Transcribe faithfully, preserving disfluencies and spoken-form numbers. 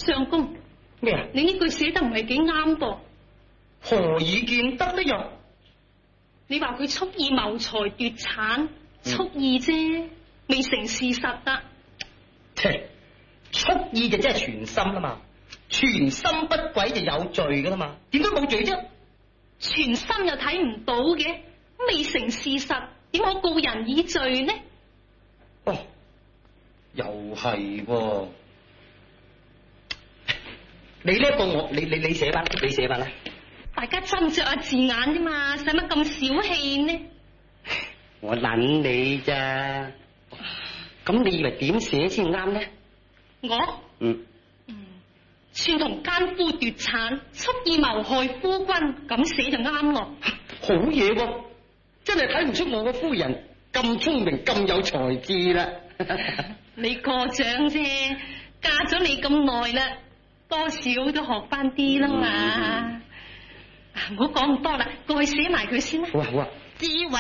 相公， 咩啊？ 你呢句寫得唔係幾啱噃。 何以見得呢？又你話佢蓄意謀財奪產，蓄嗯意啫，未成事實啊。 切，蓄意就即係全心啦嘛，全心不軌就有罪噶啦嘛，點解冇罪啫？ 全心又睇唔到嘅，未成事實，點可告人以罪呢？ 哦，又係喎。你呢一個我，你你你寫吧，你寫吧啦。 大家斟酌下字眼啫嘛，使乜咁小氣呢？ 我諗你咋？咁你以為點寫先啱呢？ 我嗯嗯，串同奸夫奪產，蓄意謀害夫君，咁寫就啱咯。 好嘢喎，真係睇唔出我個夫人咁聰明咁有才智啦。 你過獎啫，嫁咗你咁耐啦，多少都學翻啲啦嘛。唔好講咁多啦，過去寫埋佢先啦。 好啊好啊。 只為